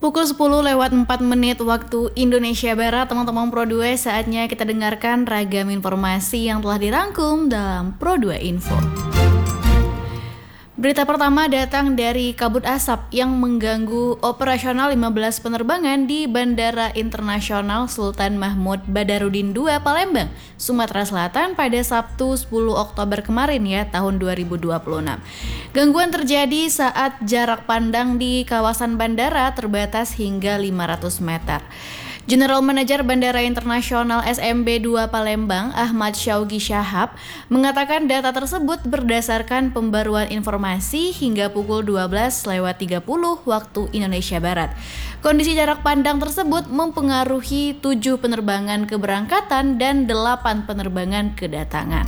Pukul 10 lewat 4 menit waktu Indonesia Barat, teman-teman Pro 2, saatnya kita dengarkan ragam informasi yang telah dirangkum dalam Pro 2 Info. Berita pertama datang dari kabut asap yang mengganggu operasional 15 penerbangan di Bandara Internasional Sultan Mahmud Badarudin II Palembang, Sumatera Selatan pada Sabtu 10 Oktober kemarin tahun 2026. Gangguan terjadi saat jarak pandang di kawasan bandara terbatas hingga 500 meter. General Manager Bandara Internasional SMB 2 Palembang, Ahmad Syaugi Syahab, mengatakan data tersebut berdasarkan pembaruan informasi hingga pukul 12.30 waktu Indonesia Barat. Kondisi jarak pandang tersebut mempengaruhi 7 penerbangan keberangkatan dan 8 penerbangan kedatangan.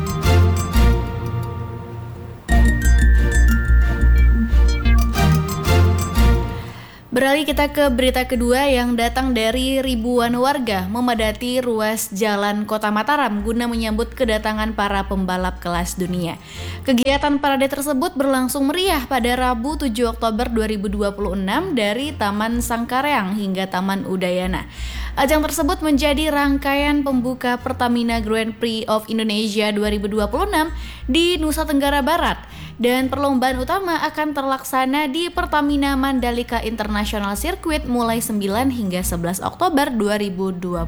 Beralih kita ke berita kedua yang datang dari ribuan warga memadati ruas jalan Kota Mataram guna menyambut kedatangan para pembalap kelas dunia. Kegiatan parade tersebut berlangsung meriah pada Rabu 7 Oktober 2026 dari Taman Sangkareang hingga Taman Udayana. Ajang tersebut menjadi rangkaian pembuka Pertamina Grand Prix of Indonesia 2026 di Nusa Tenggara Barat. Dan perlombaan utama akan terlaksana di Pertamina Mandalika International Circuit mulai 9 hingga 11 Oktober 2026.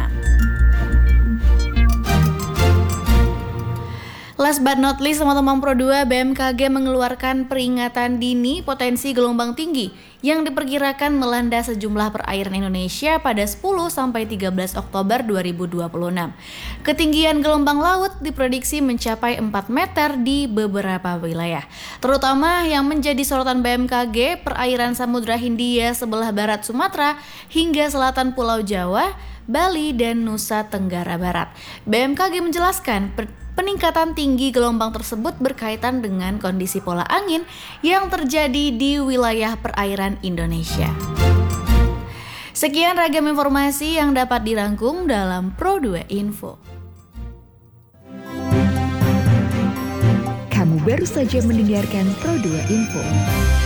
Last but not least, teman-teman Pro 2, BMKG mengeluarkan peringatan dini potensi gelombang tinggi yang diperkirakan melanda sejumlah perairan Indonesia pada 10-13 Oktober 2026. Ketinggian gelombang laut diprediksi mencapai 4 meter di beberapa wilayah, terutama yang menjadi sorotan BMKG perairan Samudra Hindia sebelah barat Sumatera hingga selatan Pulau Jawa, Bali, dan Nusa Tenggara Barat. BMKG menjelaskan peningkatan tinggi gelombang tersebut berkaitan dengan kondisi pola angin yang terjadi di wilayah perairan Indonesia. Sekian ragam informasi yang dapat dirangkum dalam Pro 2 Info. Kamu baru saja mendengarkan Pro 2 Info.